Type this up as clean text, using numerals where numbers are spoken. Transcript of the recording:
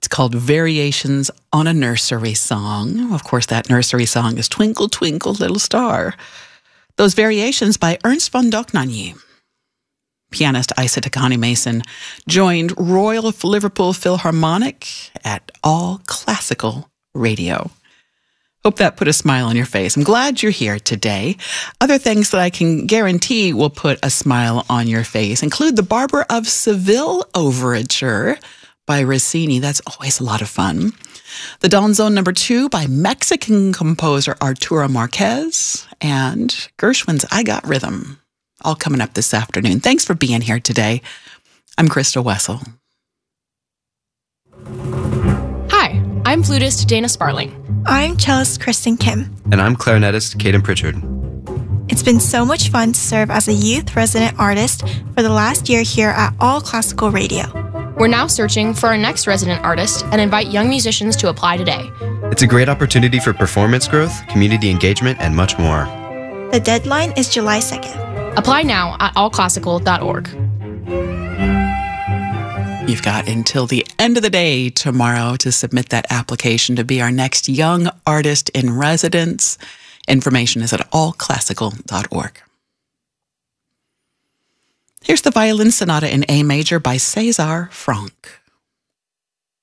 called Variations on a Nursery Song. Of course, that nursery song is Twinkle, Twinkle, Little Star. Those variations by Ernst von Dohnanyi. Pianist Isa Takani Mason joined Royal Liverpool Philharmonic at All Classical Radio. Hope that put a smile on your face. I'm glad you're here today. Other things that I can guarantee will put a smile on your face include the Barber of Seville Overture by Rossini. That's always a lot of fun. The Danzón No. 2 by Mexican composer Arturo Marquez, and Gershwin's I Got Rhythm. All coming up this afternoon. Thanks for being here today. I'm Krista Wessel. Hi, I'm flutist Dana Sparling. I'm cellist Kristen Kim. And I'm clarinetist Caden Pritchard. It's been so much fun to serve as a youth resident artist for the last year here at All Classical Radio. We're now searching for our next resident artist and invite young musicians to apply today. It's a great opportunity for performance growth, community engagement, and much more. The deadline is July 2nd. Apply now at allclassical.org. You've got until the end of the day tomorrow to submit that application to be our next young artist in residence. Information is at allclassical.org. Here's the Violin Sonata in A major by César Franck.